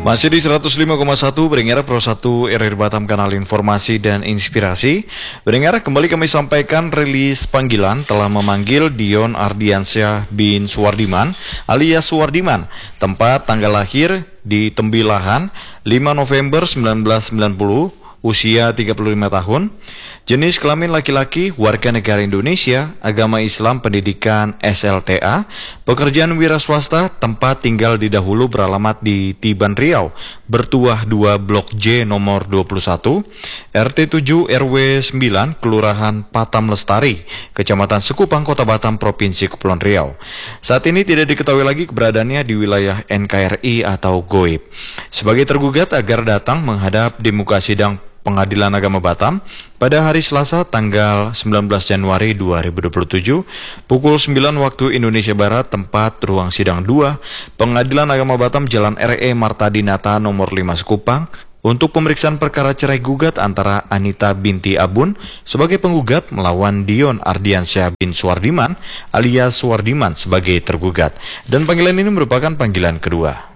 Masih di 105,1 Berengara Pro 1 RRI Batam, kanal informasi dan inspirasi. Berengara, kembali kami sampaikan rilis panggilan telah memanggil Dion Ardiansyah bin Suwardiman alias Suwardiman. Tempat tanggal lahir di Tembilahan 5 November 1990. Usia 35 tahun, jenis kelamin laki-laki, warga negara Indonesia, agama Islam, pendidikan SLTA, pekerjaan wira swasta, tempat tinggal didahulu beralamat di Tiban Riau, Bertuah 2 Blok J nomor 21, RT 7 RW 9, Kelurahan Patam Lestari, Kecamatan Sekupang, Kota Batam, Provinsi Kepulauan Riau. Saat ini tidak diketahui lagi keberadaannya di wilayah NKRI atau Goib. Sebagai tergugat agar datang menghadap di muka sidang Pengadilan Agama Batam pada hari Selasa tanggal 19 Januari 2027 pukul 9 waktu Indonesia Barat, tempat ruang sidang 2 Pengadilan Agama Batam, Jalan R.E. Marta Dinata nomor 5 Sekupang, untuk pemeriksaan perkara cerai gugat antara Anita binti Abun sebagai penggugat melawan Dion Ardiansyah bin Suwardiman alias Suwardiman sebagai tergugat. Dan panggilan ini merupakan panggilan kedua.